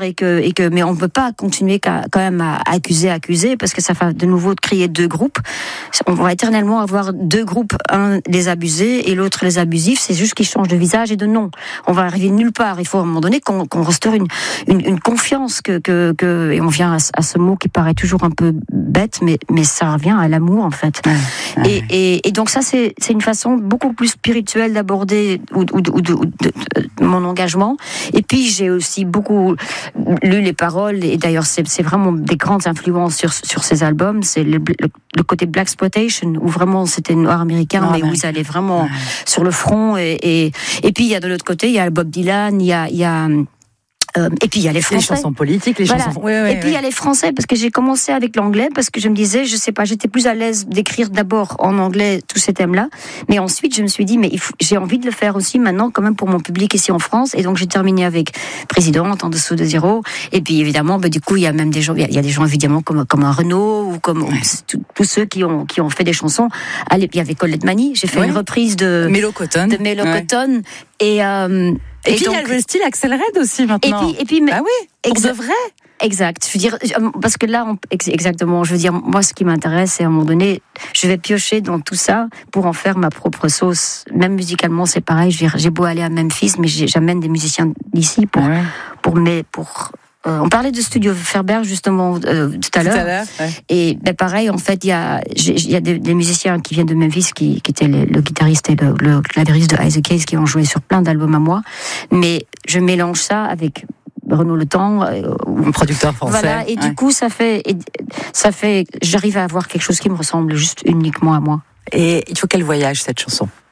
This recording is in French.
mais on ne peut pas continuer quand même à accuser, parce que ça fait de nouveau de créer deux groupes. On va éternellement avoir deux groupes, un les abusés et l'autre les abusifs. C'est juste qu'ils changent de visage et de nom. On va arriver nulle part. Il faut à un moment donné qu'on restaure une confiance et on vient à ce mot qui paraît toujours un peu bête, mais ça revient à l'amour en fait. Et donc ça c'est une façon beaucoup plus spirituelle d'aborder de mon engagement. Et puis j'ai aussi beaucoup lu les paroles, et d'ailleurs c'est vraiment des grandes influences sur ces albums. C'est le côté blaxploitation, où vraiment c'était noir américain, mais où ils allaient vraiment sur le front. Et puis il y a de l'autre côté, il y a Bob Dylan, il y a et puis il y a les Français. Les chansons politiques, les chansons. Et puis il y a les Français, parce que j'ai commencé avec l'anglais, parce que je me disais, je sais pas, j'étais plus à l'aise d'écrire d'abord en anglais tous ces thèmes-là, mais ensuite je me suis dit, mais j'ai envie de le faire aussi maintenant, quand même pour mon public ici en France, et donc j'ai terminé avec Présidente, En dessous de zéro, et puis évidemment, du coup il y a même des gens, il y a des gens évidemment comme un Renaud ou comme tous ceux qui ont fait des chansons. Il y avait Colette Mani, j'ai fait une reprise de Mélo Cotton, et puis donc, il y a le style Axel Red aussi maintenant. Et puis pour de vrai. Exact. Je veux dire, parce que là, exactement. Je veux dire, moi, ce qui m'intéresse, c'est à un moment donné, je vais piocher dans tout ça pour en faire ma propre sauce. Même musicalement, c'est pareil. J'ai beau aller à Memphis, mais j'amène des musiciens d'ici on parlait de Studio Ferberg justement tout à l'heure. Et pareil, en fait, il y a des musiciens qui viennent de Memphis qui étaient le guitariste et le clavieriste de Isaac Hayes qui ont joué sur plein d'albums à moi. Mais je mélange ça avec Renaud Le Temps, un producteur français. Voilà, et du coup, ça fait, j'arrive à avoir quelque chose qui me ressemble juste uniquement à moi. Et il faut qu'elle voyage cette chanson.